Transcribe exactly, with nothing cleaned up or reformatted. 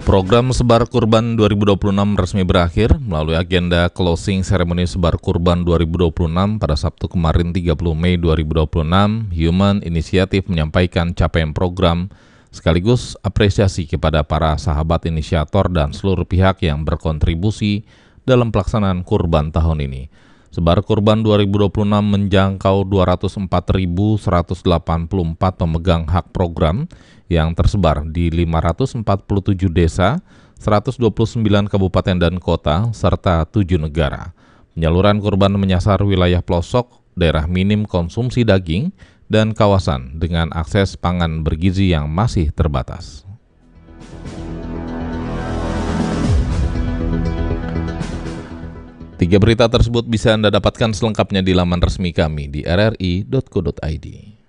Program Sebar Kurban dua ribu dua puluh enam resmi berakhir melalui agenda closing seremoni Sebar Kurban dua ribu dua puluh enam pada Sabtu kemarin tiga puluh Mei dua ribu dua puluh enam. Human Initiative menyampaikan capaian program sekaligus apresiasi kepada para sahabat inisiator dan seluruh pihak yang berkontribusi dalam pelaksanaan kurban tahun ini. Sebar Kurban dua ribu dua puluh enam menjangkau dua ratus empat ribu seratus delapan puluh empat pemegang hak program yang tersebar di lima ratus empat puluh tujuh desa, seratus dua puluh sembilan kabupaten dan kota, serta tujuh negara. Penyaluran kurban menyasar wilayah pelosok, daerah minim konsumsi daging, dan kawasan dengan akses pangan bergizi yang masih terbatas. Tiga berita tersebut bisa Anda dapatkan selengkapnya di laman resmi kami di r r i titik co titik i d.